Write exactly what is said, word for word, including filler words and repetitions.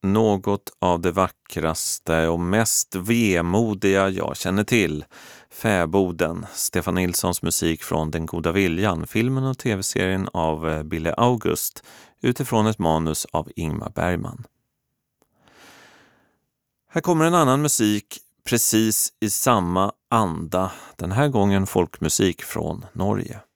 något av det vackraste och mest vemodiga jag känner till. Fäboden, Stefan Nilssons musik från Den goda viljan, filmen och tv-serien av Bille August utifrån ett manus av Ingmar Bergman. Här kommer en annan musik precis i samma anda, den här gången folkmusik från Norge.